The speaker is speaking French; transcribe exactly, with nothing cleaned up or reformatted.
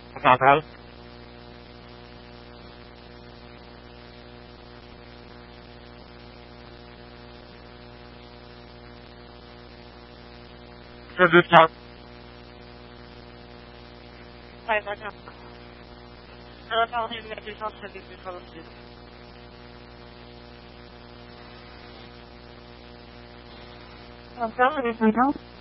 Central. Je deux cents. Ouais, d'accord. Alors, attendez, je vais mettre les gens, ça fait plus fort aussi. Encore, les cinquante?